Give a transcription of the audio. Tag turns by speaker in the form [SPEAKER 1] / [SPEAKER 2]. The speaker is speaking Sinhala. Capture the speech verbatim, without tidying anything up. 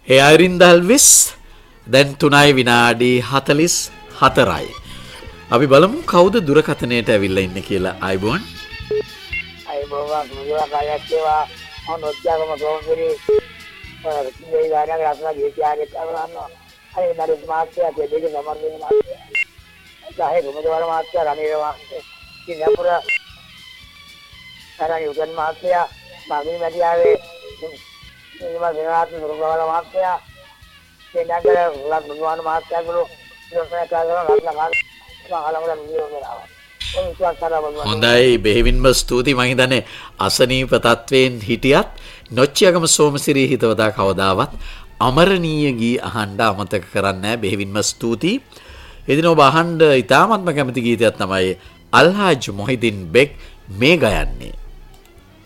[SPEAKER 1] ඒ අයරින් දල්විස් දැන් තුනයි විනාඩි හතළිස් හතරයි. අපි බලමු කවුද දුරකථනයට ඇවිල්ලා ඉන්නේ කියලා. ආයිබෝන්.
[SPEAKER 2] ආයිබෝන් මුලින්ම කායච්චේවා මොනොත්යාගම ගෝම්බිරි මේ ගානක රත්න ගීතියාගේ කරනවා. අනේ නරිත් මාත්‍යා දෙක සමර්ථන මාත්‍යා. සාහේ ගොමදවර මාත්‍යා රණීර මාත්‍යා. කිනපුර තරයි උගන් මාත්‍යා මගින් වැඩියාවේ මේ වෙනාත් නුරුගවල මාත්‍යා දෙන්නතර උලක් බුදුහාම මාත්‍යා ගුරු ඉස්සරහ කාලවල රත්න කාලවල නියෝගනවා.
[SPEAKER 1] හොඳයි බෙහෙවින්ම ස්තුතියි. මම හිතන්නේ අසනීප තත්වයෙන් හිටියත් නොච්චියගම සෝමසිරි හිතවදා කවදාවත් අමරණීය ගී අහන්න අමතක කරන්නේ නැහැ. බෙහෙවින්ම ස්තුතියි. එදින ඔබ අහන්න ඉතාමත්ම කැමති ගීතයක් තමයි අල්හාජ් මොහිදින් බෙක් මේ ගයන්නේ.